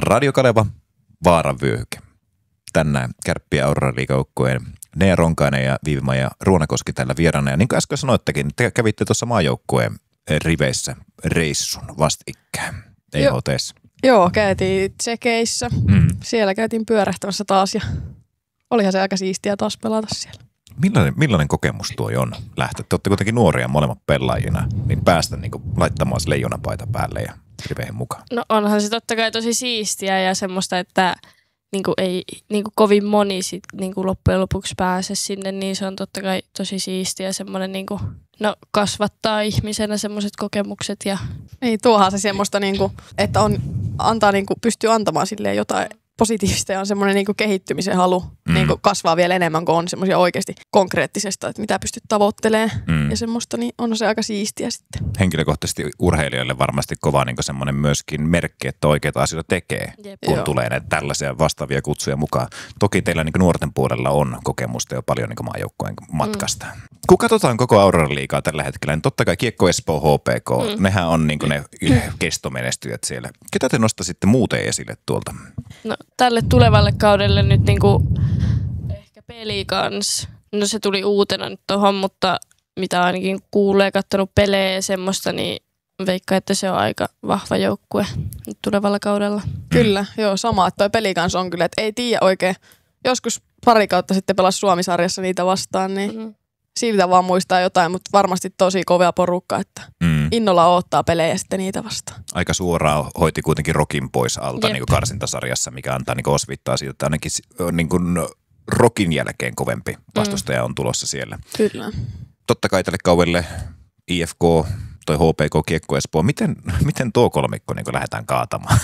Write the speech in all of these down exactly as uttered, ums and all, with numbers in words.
Radiokanava, Vaaran vyöhyke. Tänään Kärppi ja Aurora-liigajoukkueen Nea Ronkainen ja Viivi-Maija Ruonakoski täällä vieraana. Ja niin kuin äsken sanoittekin, te kävitte tuossa maajoukkueen riveissä reissun vastikään E H T:ssä. Joo, käytiin Tsekeissä. Mm. Siellä käytiin pyörähtämässä taas ja olihan se aika siistiä taas pelata siellä. Millainen, millainen kokemus tuo on lähtö? Te olette kuitenkin nuoria molemmat pelaajina, niin päästä niin kuin laittamaan se leijonapaita päälle ja riveihin mukaan. No onhan se totta kai tosi siistiä ja semmoista, että niinku ei niinku kovin moni sit niinku loppujen lopuksi pääse sinne, niin se on totta kai tosi siistiä semmoinen niinku, no kasvattaa ihmisenä semmoiset kokemukset ja ei tuohan se semmoista niinku, että on antaa niinku pystyy antamaan silleen jotain positiivista ja on semmoinen niinku kehittymisen halu mm. niinku kasvaa vielä enemmän, kun on semmoisia oikeasti konkreettisesta, että mitä pystyt tavoittelemaan mm. ja semmoista, niin on se aika siistiä sitten. Henkilökohtaisesti urheilijoille varmasti kova niinku semmoinen myöskin merkki, että oikeita asioita tekee, Jep. kun Joo. tulee näitä tällaisia vastaavia kutsuja mukaan. Toki teillä niinku nuorten puolella on kokemusta jo paljon niinku maajoukkueen matkasta. Mm. Kun katsotaan koko Aurora-liigaa tällä hetkellä, niin totta kai Kiekko Espoo, H P K, mm. nehän on niinku ne kestomenestyjät siellä. Ketä te nostaisitte muuten esille tuolta? No tälle tulevalle kaudelle nyt niinku ehkä Pelikans. No se tuli uutena nyt tohon, mutta mitä ainakin kuulee, kattonut pelejä ja semmoista, niin veikkaan, että se on aika vahva joukkue nyt tulevalla kaudella. Kyllä, joo sama, että toi Pelikans on kyllä, että ei tiedä oikein. Joskus pari kautta sitten pelasi Suomi-sarjassa niitä vastaan, niin mm-hmm. siltä vaan muistaa jotain, mutta varmasti tosi kovea porukka, että mm. innolla odottaa pelejä sitten niitä vastaan. Aika suoraan hoiti kuitenkin Rokin pois alta niin kuin karsintasarjassa, mikä antaa niin kuin osvittaa siitä, että ainakin niin kuin Rokin jälkeen kovempi vastustaja mm. on tulossa siellä. Kyllä. Totta kai tälle kaudelle I F K, toi H P K, Kiekko Espoo, miten, miten tuo kolmikko niin kuin lähdetään kaatamaan?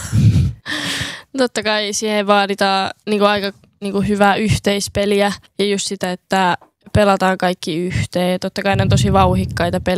Totta kai siihen vaaditaan niin kuin aika niin kuin hyvää yhteispeliä ja just sitä, että pelataan kaikki yhteen. Totta kai ne on tosi vauhikkaita pelejä.